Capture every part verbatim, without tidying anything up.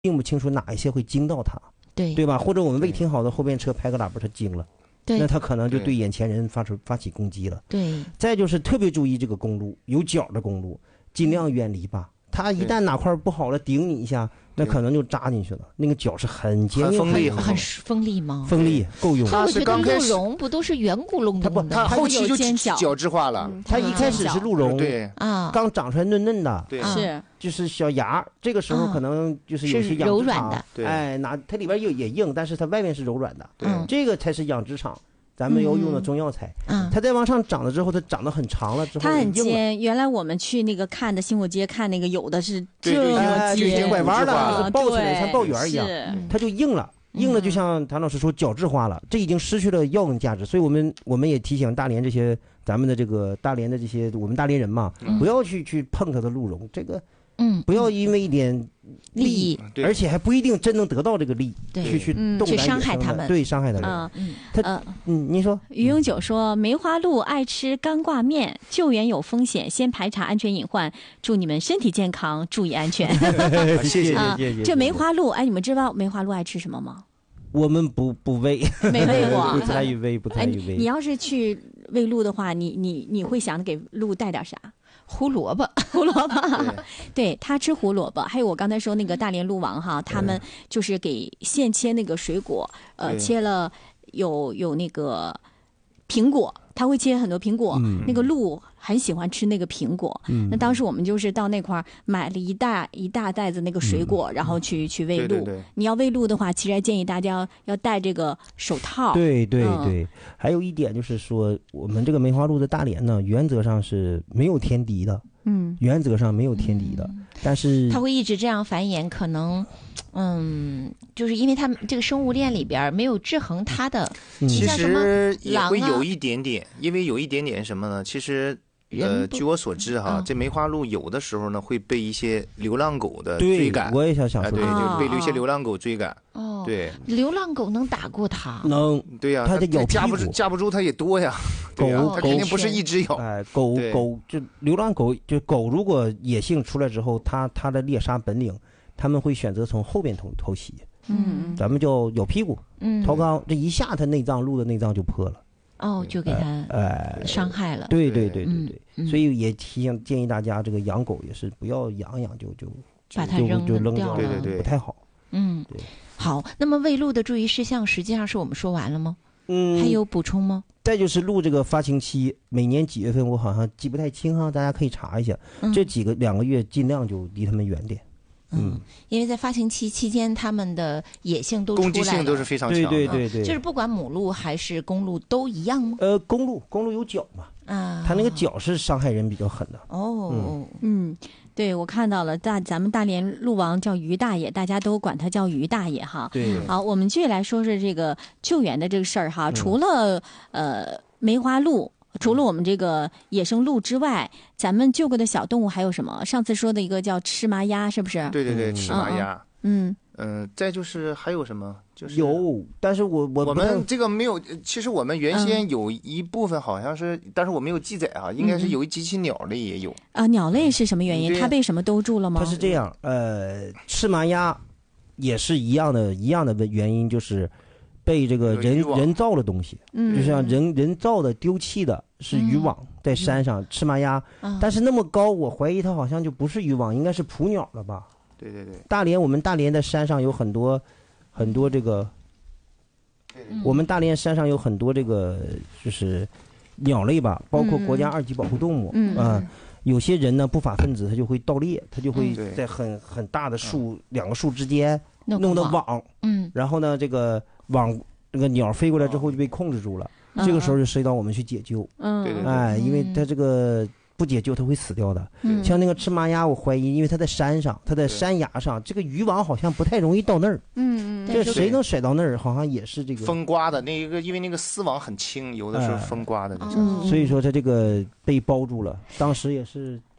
并不清楚哪一些会惊到他， 对对吧？或者我们未停好的后边车拍个喇叭，他惊了， 对， 那他可能就对眼前人发出发起攻击了。 对， 再就是特别注意这个公路，有角的公路，尽量远离吧。他一旦哪块不好了，顶你一下，那可能就扎进去了。那个角是很坚硬、 锋利， 很锋利吗？ 锋利够用。 那我觉得鹿茸不都是圆咕隆咚的？ 它后期就角质化了。 它一开始是鹿茸， 对啊， 刚长出来嫩嫩的， 对， 是就是小芽。这个时候可能就是有些柔软的， 哎，拿它里边也也硬，但是它外面是柔软的。 对， 这个才是养殖场。咱们要用的中药材，嗯，它再往上长了之后，它长得很长了之后， 它很尖。原来我们去那个看的新火街看那个，有的是这么尖，拐弯的，抱起来像抱圆一样，它就硬了，硬了就像谭老师说角质化了，这已经失去了药用价值。所以我们我们也提醒大连这些咱们的这个大连的这些我们大连人嘛，不要去去碰它的鹿茸，这个。嗯，不要因为一点利益，而且还不一定真能得到这个利，去去动去伤害他们， 对伤害他们。 嗯， 他嗯，您说， 于永久说，梅花鹿爱吃干挂面，救援有风险，先排查安全隐患，祝你们身体健康，注意安全。 谢谢谢谢。 这梅花鹿，哎，你们知道梅花鹿爱吃什么吗？ 我们不不喂， 没喂过， 不参与喂，不参与喂。 你要是去喂鹿的话，你你你会想着给鹿带点啥？ 胡萝卜， 胡萝卜，对，他吃胡萝卜。还有我刚才说那个大连鹿王哈，他们就是给现切那个水果，呃，切了有有那个苹果，他会切很多苹果。嗯、那个鹿很喜欢吃那个苹果。嗯、那当时我们就是到那块买了一大一大袋子那个水果，嗯、然后去去喂鹿。 对对对， 你要喂鹿的话，其实还建议大家要戴这个手套。 对对对，嗯、还有一点就是说，我们这个梅花鹿的大连呢，原则上是没有天敌的。嗯，原则上没有天敌的，嗯、但是它会一直这样繁衍，可能，嗯，就是因为它这个生物链里边没有制衡它的， 嗯、其实也会有一点点，因为有一点点什么呢？其实。呃，据我所知哈，嗯、这梅花鹿有的时候呢会被一些流浪狗的追赶。 我也想想说， 对，就被一些流浪狗追赶。哦，对， 流浪狗能打过它？ 能， 对呀， 它得咬架不住，架不住它也多呀。 狗， 它肯定不是一只咬。 哎，狗狗就流浪狗，就狗如果野性出来之后，它它的猎杀本领，他们会选择从后边偷偷袭。嗯，咱们叫咬屁股，嗯，掏肛，这一下它内脏鹿的内脏就破了。 哦，就给他呃伤害了。 对对对对对，嗯、所以也提醒建议大家，这个养狗也是不要养养就就把它扔就扔掉了， 对对对， 不太好。 嗯， 对。 好，那么喂鹿的注意事项，实际上是我们说完了吗？ 嗯， 还有补充吗？ 再就是鹿这个发情期，每年几月份我好像记不太清哈，大家可以查一下。嗯、这几个两个月尽量就离他们远点。 嗯，因为在发情期期间，它们的野性都出来了， 攻击性都是非常强的。 对对对对， 就是不管母鹿还是公鹿都一样吗？ 呃，公鹿公鹿有角嘛，啊，它那个角是伤害人比较狠的。 哦， 嗯，嗯对，我看到了，大咱们大连鹿王叫于大爷，大家都管他叫于大爷哈。 对， 好，我们继续来说说这个救援的这个事儿哈。嗯、除了呃梅花鹿。除了我们这个野生鹿之外，咱们救过的小动物还有什么？上次说的一个叫赤麻鸭，是不是？ 对对对，赤麻鸭。 嗯嗯、呃，再就是还有什么？就是有，但是我我我们这个没有。其实我们原先有一部分好像是，嗯、但是我没有记载啊，应该是有一机器鸟类也有。 啊，鸟类是什么原因？它被什么兜住了吗？ 它是这样，呃，赤麻鸭也是一样的，一样的原因就是。被这个人人造的东西，嗯，就像人人造的丢弃的是渔网，嗯、在山上赤麻鸭，嗯、但是那么高，我怀疑它好像就不是渔网，应该是捕鸟了吧？ 对对对。 大连我们大连的山上有很多很多这个，嗯、我们大连山上有很多这个就是鸟类吧，包括国家二级保护动物，嗯啊。呃有些人呢，不法分子他就会盗猎，他就会在很很大的树、嗯、两个树之间弄的网，嗯，然后呢，这个网那个鸟飞过来之后就被控制住了，嗯、这个时候就涉及到我们去解救， 嗯，对对对， 哎，因为他这个不解救他会死掉的。嗯、像那个赤麻鸭，我怀疑，因为它在山上，它在山崖上，这个渔网好像不太容易到那儿。嗯嗯，这谁能甩到那儿，好像也是这个风刮的那个，因为那个丝网很轻，有的时候风刮的那种。 哎、所以说它这个被包住了，当时也是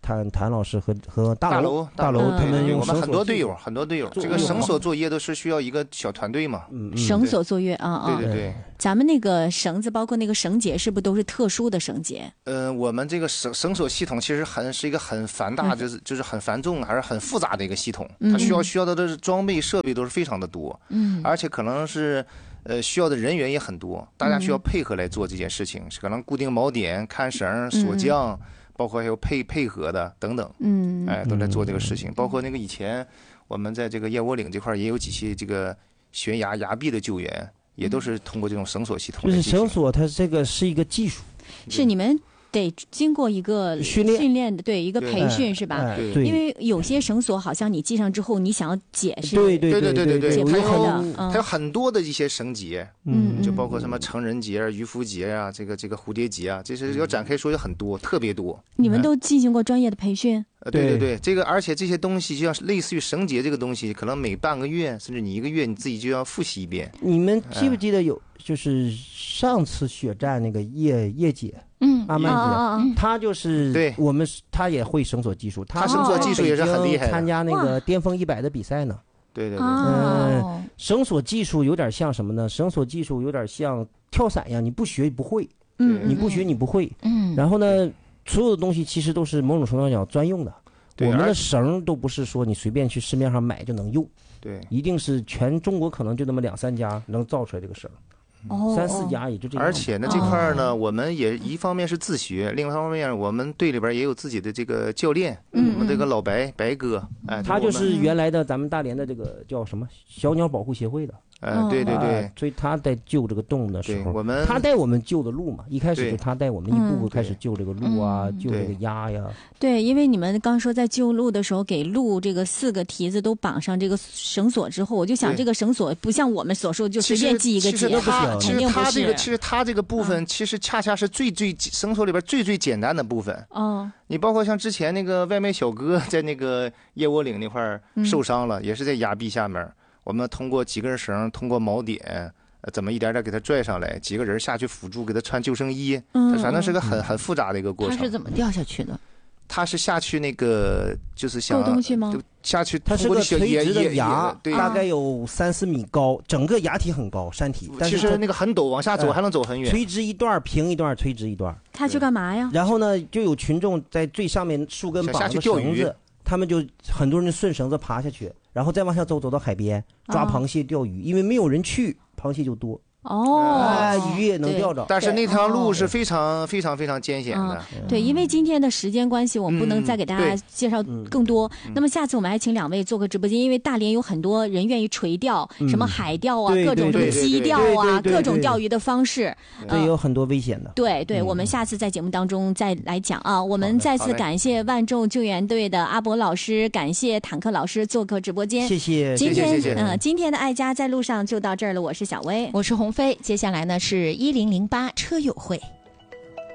谭谭老师和和大楼大楼他们用我们很多队友很多队友，这个绳索作业都是需要一个小团队嘛。 嗯， 绳索作业啊啊， 对对对。 咱们那个绳子，包括那个绳结，是不是都是特殊的绳结？ 呃，我们这个绳绳索系统其实很是一个很繁大，就是就是很繁重，还是很复杂的一个系统。它需要需要的装备设备都是非常的多，嗯，而且可能是呃需要的人员也很多，大家需要配合来做这件事情，可能固定锚点、看绳、锁匠。包括还有配配合的等等，嗯，哎，都在做这个事情。包括那个以前我们在这个燕窝岭这块也有几期这个悬崖崖壁的救援，也都是通过这种绳索系统。 就是绳索，它这个是一个技术， 是你们得经过一个训练训练的，对，一个培训是吧？ 对， 因为有些绳索好像你系上之后，你想要解是， 对对对对对对， 解不开的。 它有很多的一些绳结，嗯，就包括什么成人结、渔夫结啊，这个这个蝴蝶结啊，这是要展开说有很多，特别多。 你们都进行过专业的培训？ 呃，对对对，这个而且这些东西就像类似于绳结这个东西，可能每半个月甚至你一个月你自己就要复习一遍。 你们记不记得有就是上次血战那个叶叶姐？ 嗯， 阿曼姐，她就是对我们，她也会绳索技术， 她绳索技术也是很厉害， 参加那个巅峰一百的比赛呢。 对对对， 嗯，绳索技术有点像什么呢？绳索技术有点像跳伞一样，你不学不会，嗯，你不学你不会，嗯，然后呢，所有的东西其实都是某种程度上讲专用的，我们的绳都不是说你随便去市面上买就能用， 对， 一定是全中国可能就那么两三家能造出来这个绳。 哦， 三四家也就这样。 而且呢，这块呢，我们也一方面是自学，另外一方面我们队里边也有自己的这个教练，嗯，我们这个老白白哥，哎， 他就是原来的咱们大连的这个叫什么小鸟保护协会的。 哎，对对对， 所以他在救这个动物的时候， 我们他带我们救的鹿嘛，一开始就他带我们一步步开始救这个鹿啊，救这个鸭呀。 对，因为你们刚说在救鹿的时候，给鹿这个四个蹄子都绑上这个绳索之后，我就想这个绳索不像我们所说就随便系一个结，肯定不是。 他这个其实他这个部分其实恰恰是最最绳索里边最最简单的部分。 哦， 你包括像之前那个外卖小哥在那个燕窝岭那块受伤了，也是在崖壁下面。我们通过几根绳，通过锚点，呃，怎么一点点给他拽上来，几个人下去辅助，给他穿救生衣，嗯，反正是个很很复杂的一个过程。 他是怎么掉下去的？ 他是下去那个，就是想够东西吗？ 下去， 它是个垂直的崖，大概有三四米高，整个崖体很高，山体。但是其实那个很陡，往下走还能走很远。 垂直一段，平一段，垂直一段。 他去干嘛呀？ 然后呢，就有群众在最上面树根绑着绳子。他们就很多人顺绳子爬下去，然后再往下走，走到海边抓螃蟹、钓鱼，因为没有人去，螃蟹就多。 哦， 哎，鱼也能钓着， 但是那条路是非常非常非常艰险的。 对，因为今天的时间关系，我们不能再给大家介绍更多。那么下次我们还请两位做个直播间，因为大连有很多人愿意垂钓，什么海钓啊，各种什么矶钓啊，各种钓鱼的方式， 对，有很多危险的。 对对，我们下次在节目当中再来讲啊。我们再次感谢万众救援队的阿博老师，感谢坦克老师做客直播间， 谢谢。 今天嗯，今天的爱家在路上就到这儿了，我是小薇， 我是洪飞，接下来呢是一零零八车友会。